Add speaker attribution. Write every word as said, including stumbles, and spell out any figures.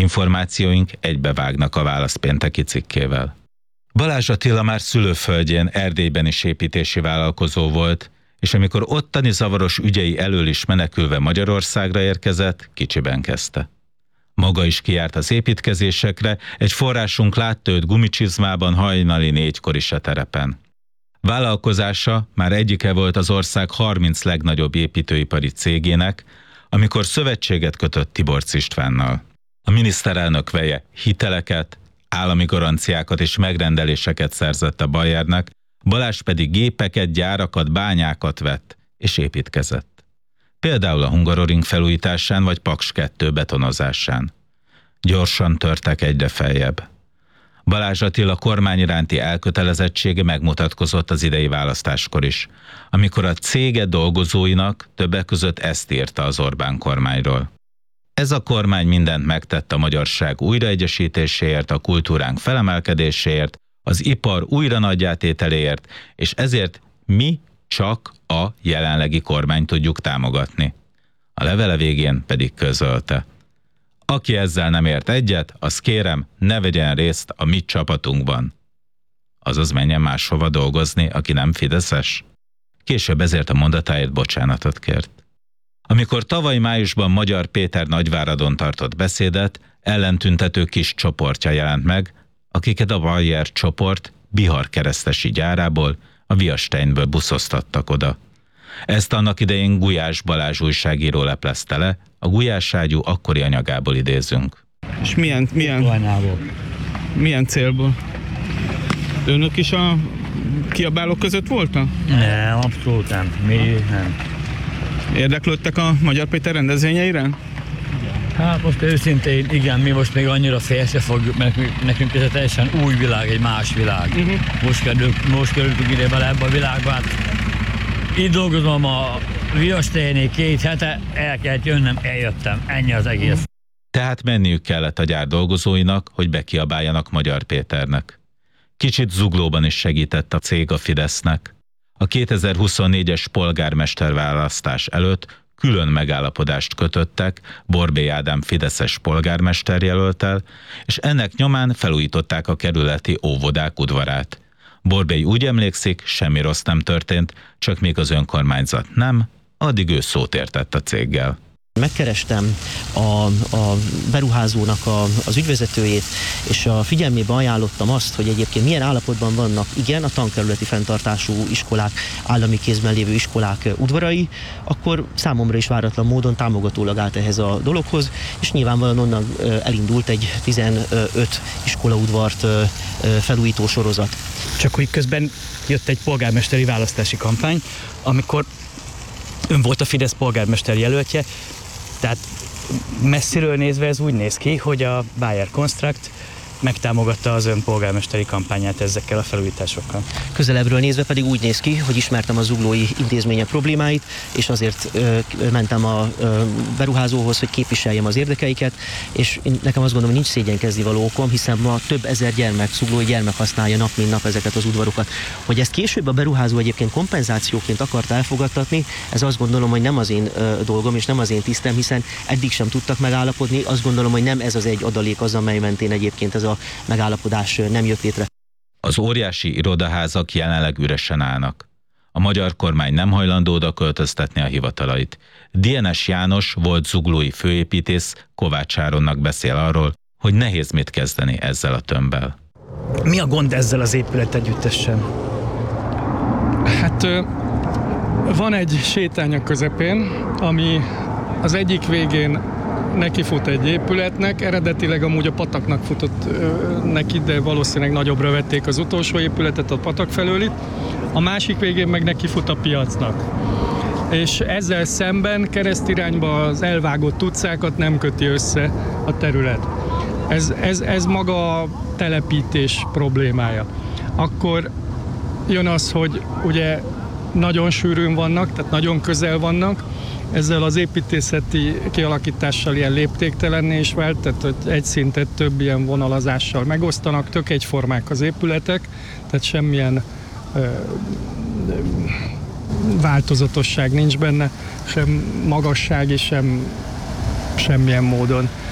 Speaker 1: információink egybevágnak a Válasz pénteki cikkével. Balázs Attila már szülőföldjén, Erdélyben is építési vállalkozó volt, és amikor ottani zavaros ügyei elől is menekülve Magyarországra érkezett, kicsiben kezdte. Maga is kijárt az építkezésekre, egy forrásunk látta őt gumicsizmában hajnali négykor is a terepen. Vállalkozása már egyike volt az ország harminc legnagyobb építőipari cégének, amikor szövetséget kötött Tiborcs Istvánnal. A miniszterelnök veje hiteleket, állami garanciákat és megrendeléseket szerzett a Bayernek, Balázs pedig gépeket, gyárakat, bányákat vett és építkezett. Például a Hungaroring felújításán vagy Paks kettő betonozásán. Gyorsan törtek egyre feljebb. Balázs Attila kormány iránti elkötelezettsége megmutatkozott az idei választáskor is, amikor a cége dolgozóinak többek között ezt írta az Orbán kormányról. Ez a kormány mindent megtett a magyarság újraegyesítéséért, a kultúránk felemelkedéséért, az ipar újra nagyjátételéért, és ezért mi csak a jelenlegi kormányt tudjuk támogatni. A levele végén pedig közölte: aki ezzel nem ért egyet, azt kérem, ne vegyen részt a mi csapatunkban. Azaz menjen máshova dolgozni, aki nem fideszes. Később ezért a mondatáért bocsánatot kért. Amikor tavaly májusban Magyar Péter Nagyváradon tartott beszédet, ellentüntető kis csoportja jelent meg, akiket a Bayer csoport Bihar keresztesi gyárából, a Viasteinből buszoztattak oda. Ezt annak idején Gulyás Balázs újságíró leplezte le, a Gulyás-ágyú akkori anyagából idézünk.
Speaker 2: És milyen, milyen, milyen célból? Önök is a kiabálók között voltak?
Speaker 3: Nem, abszolút nem. Mi nem.
Speaker 2: Érdeklődtek a Magyar Péter rendezvényeire?
Speaker 3: Hát most őszintén, igen, mi most még annyira félre fogjuk, mert nekünk ez teljesen új világ, egy más világ. Uh-huh. Most kerülünk, most kerülünk ide bele ebbe a világba. Hát itt dolgozom a Viasteinél két hete, el kellett jönnöm, eljöttem, ennyi az egész.
Speaker 1: Tehát menniük kellett a gyár dolgozóinak, hogy bekiabáljanak Magyar Péternek. Kicsit zuglóban is segített a cég a Fidesznek. A kétezer-huszonnégyes polgármesterválasztás előtt külön megállapodást kötöttek Borbély Ádám fideszes polgármester jelölttel, és ennek nyomán felújították a kerületi óvodák udvarát. Borbély úgy emlékszik, semmi rossz nem történt, csak még az önkormányzat nem, addig ő szót értett a céggel.
Speaker 4: Megkerestem a, a beruházónak a, az ügyvezetőjét, és a figyelmébe ajánlottam azt, hogy egyébként milyen állapotban vannak, igen, a tankerületi fenntartású iskolák, állami kézben lévő iskolák udvarai, akkor számomra is váratlan módon támogatólag állt ehhez a dologhoz, és nyilvánvalóan onnan elindult egy tizenöt iskolaudvart felújító sorozat.
Speaker 5: Csak hogy közben jött egy polgármesteri választási kampány, amikor ön volt a Fidesz polgármester jelöltje, tehát messziről nézve ez úgy néz ki, hogy a Bayer Construct megtámogatta az ön polgármesteri kampányát ezekkel a felújításokkal.
Speaker 4: Közelebbről nézve pedig úgy néz ki, hogy ismertem a zuglói intézmények problémáit, és azért ö, mentem a ö, beruházóhoz, hogy képviseljem az érdekeiket, és én, nekem azt gondolom, hogy nincs szégyenkezni való okom, hiszen ma több ezer gyermek, zuglói gyermek használja nap mint nap ezeket az udvarokat. Hogy ezt később a beruházó egyébként kompenzációként akarta elfogadtatni, ez azt gondolom, hogy nem az én ö, dolgom, és nem az én tisztem, hiszen eddig sem tudtak megállapodni. Azt gondolom, hogy nem ez az egy adalék az, amely mentén egyébként ez a megállapodás nem jött létre.
Speaker 1: Az óriási irodaházak jelenleg üresen állnak. A magyar kormány nem hajlandó oda költöztetni a hivatalait. Dienes János volt zuglói főépítész Kovács Áronnak beszél arról, hogy nehéz mit kezdeni ezzel a tömbbel.
Speaker 5: Mi a gond ezzel az épület együttesen?
Speaker 6: Hát van egy sétány a közepén, ami az egyik végén nekifut egy épületnek, eredetileg amúgy a pataknak futott ö, neki, de valószínűleg nagyobbra vették az utolsó épületet a patak felől. A másik végén meg nekifut a piacnak. És ezzel szemben keresztirányba az elvágott utcákat nem köti össze a terület. Ez, ez, ez maga a telepítés problémája. Akkor jön az, hogy ugye nagyon sűrűn vannak, tehát nagyon közel vannak, ezzel az építészeti kialakítással ilyen léptéktelenné is vált, tehát hogy egy szintet több ilyen vonalazással megosztanak, tök egyformák az épületek, tehát semmilyen ö, ö, változatosság nincs benne, sem magassági, sem semmilyen módon.